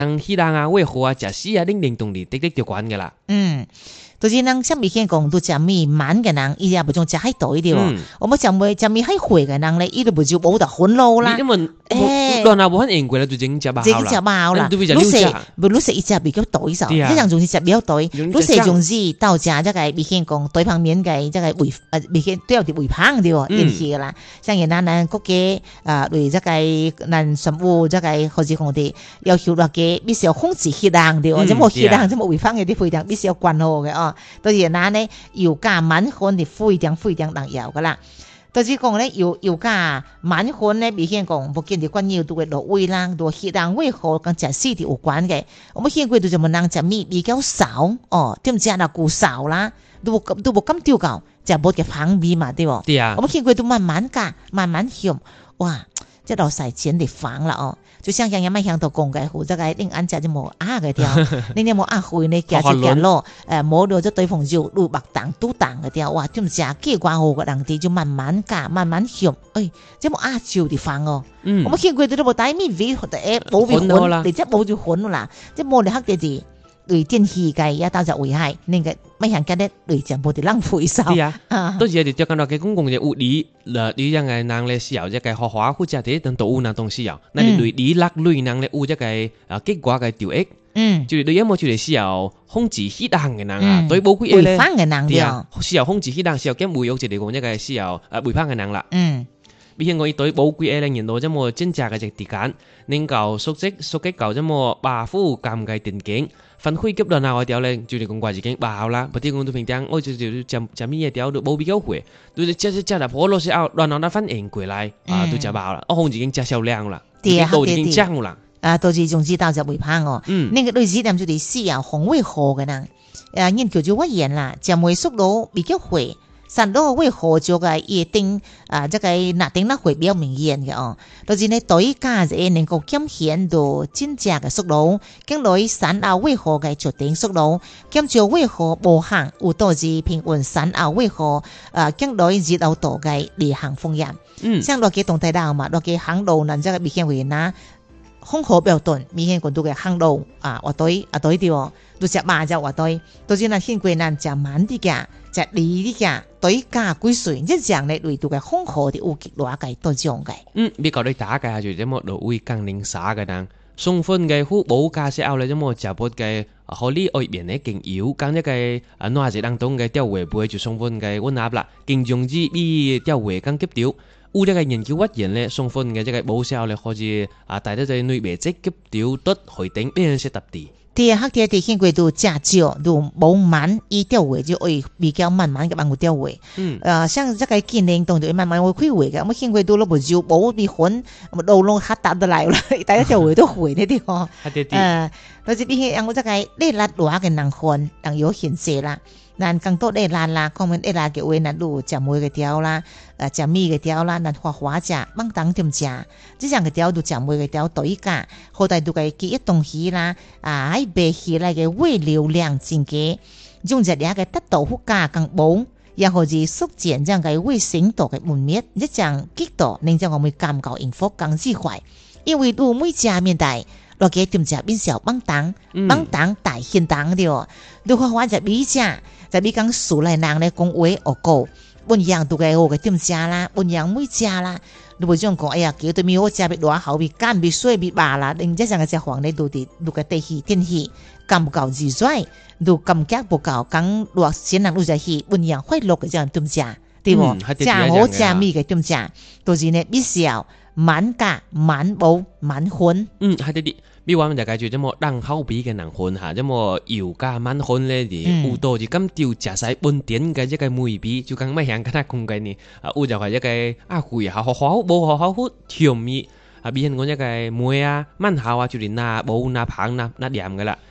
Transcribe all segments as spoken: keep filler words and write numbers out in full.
人稀人啊、胃火啊、食屎啊、零零动力，滴滴就管个啦。 嗯。就是人像明显讲，都食米慢嘅人，伊也不种食太多一点哦。我们食米食米太贵嘅人咧，伊都不就冇得混路啦。 因為亂啊，冇很英貴啦，就整食飽啦。 整食飽啦。 你食不你食一隻比較多一少，一樣仲是食比較多。你食仲是到食即個明顯講對方面嘅即個胃誒明顯都有啲胃胖對喎，引起嘅啦。像而咱咱國家啊，對即個咱食物即個好似講啲要求落嘅，必須要控制血糖對喎，即冇血糖即冇胃胖嘅啲血糖必須要管好嘅哦。到時咱咧油價滿分的非常非常重要噶啦。到時講咧油油價滿分咧，明顯講不見得關於都會落胃啦，都血糖胃口跟食屎啲有關嘅。我們現在都就冇人食米比較少哦，點食啦夠少啦，都都冇咁丟高，食冇嘅胖米嘛，對不？ 對啊。 我們現在都慢慢加，慢慢享，哇！即老細錢地方啦哦。就像像人咪向到講嘅，或者係另安隻就冇壓嘅條，你你冇壓回你夾住夾咯，誒冇到咗對方就路白檔都檔嘅條，哇！點食幾關好嘅人哋就慢慢加，慢慢享，誒，即冇壓住地方哦。嗯，我們見過都冇帶咪味，誒冇味混，你即冇就混啦，即冇你黑啲啲。對電器嘅也導致危害，那個咩人家咧對全部都浪費曬。 係啊，都是係條講到嘅公共嘅物理，嗱你樣嘅人咧需要一個學華或者啲等動物那東西啊，那你對理力類人咧有一個啊結果嘅調益，嗯，就是對有冇就係需要控制血糖嘅人啊，對冇幾個咧，係啊，需要控制血糖，需要減肥，有一個講一個需要啊肥胖嘅人啦，嗯。比如講伊對冇幾個咧，然後即麼真正嘅隻時間，能夠熟悉熟悉夠即麼把夫監嘅電競。分開級段啊，我條咧就係講掛住經爆啦，不啲講都平常，我就就就就咩嘢條都冇比較貴，都係即係即係破落去後，亂亂分應過來啊，都就爆啦，我控制已經加銷量啦，都已經漲啦， 啊，到時總之到就會胖哦，嗯，那個類似點就係需要紅胃好嘅人，誒，研究就發現啦，就胃速度比較快。散落胃口就個一定啊，這個那定那會比較明顯嘅哦。就是呢對家者能夠減輕到真正嘅速度，經來散落胃口嘅決定速度，減少胃口無行，有導致平穩散落胃口啊，經來熱到多嘅離行風險。嗯，像落嘅動態道嘛，落嘅行路呢，這個明顯會拿風口標準，明顯講到嘅行路啊，我對啊對啲哦，都食麻就我對，到時呢顯貴難食慢啲嘅。食你啲嘅對價貴水，即係講咧嚟到嘅空河啲有極多嘅都種嘅。 嗯，你講你打嘅就即麼落會更零沙嘅人，送分嘅虎冇價食後咧，即麼食不嘅可以外面咧勁油，咁一個啊哪隻當中嘅調味杯就送分嘅溫壓啦，勁用之比調味更急調。有啲嘅研究發現咧，送分嘅即係冇效咧，可以啊帶得隻內味即急調得去頂邊些特啲。 啲黑啲地顯貴都加少，都冇慢，伊調味就會比較慢慢嘅慢個調味。嗯，啊，像這個技能當然慢慢會開胃嘅，我顯貴都攞唔少，冇啲混，路路黑搭得嚟啦，大家調味都會呢啲哦。係啲啲。誒，但是啲人我這個呢辣話嘅人混，人有顯示啦。咱更多啲辣啦，講明啲辣嘅話，咱都食梅嘅條啦，誒食米嘅條啦，咱花花食，掹當點食，即樣嘅條都食梅嘅條對價，後代都嘅記憶東西啦，啊喺白起來嘅胃流量增加，用隻嘢嘅得到附加更補，然後是縮減這樣嘅胃生度嘅門面，一樣激度令到我們感覺幸福更智慧，因為都每食面大。落嘅點食變小幫當，幫當大現當啲哦。如果話就比食，就比講數嚟人咧講話哦高，本樣都嘅好嘅點食啦，本樣每食啦。你會將講哎呀，叫對面我食別多好，別乾別水別麻啦，人家上個食黃咧都啲，都嘅地氣天氣咁唔夠自在，都咁夾唔夠，講落先人都就係本樣快樂嘅這樣點食，對唔？食好食米嘅點食，都是呢必須要慢價慢補慢混。 嗯，係啲啲。比如話就介紹咗麼當口比嘅人混下，咗麼油價慢混咧啲，有多就咁調食晒半點嘅一個梅比，就咁乜樣跟他講嘅呢？啊，有就係一個啊貴下好好冇好好好甜味，啊，比如講一個梅啊慢效啊，就連拿冇拿棒拿拿鹽嘅啦，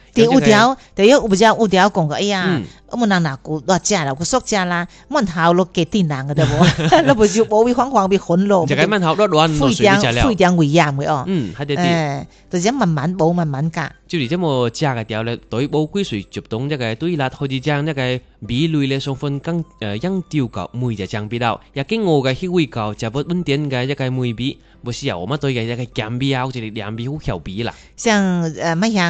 第有条，第一有不叫有条讲个，哎呀，我们人哪古多食啦，古熟食啦，馒頭落幾啲人嘅對冇，你不就冇會黃黃被混咯。 就係馒頭落亂落水就了。 非常危險嘅哦。 嗯，係啲啲。 誒，就咁慢慢補慢慢加。 就係這麼食嘅條咧，對冇幾水接動一個對辣，或者將一個味蕾咧成分更誒養調高，每隻醬比到，也經我嘅氣味高，就不穩定嘅一個味味，不是啊，我們對嘅一個鹹味啊，或者涼味好調味啦。 像誒乜嘢？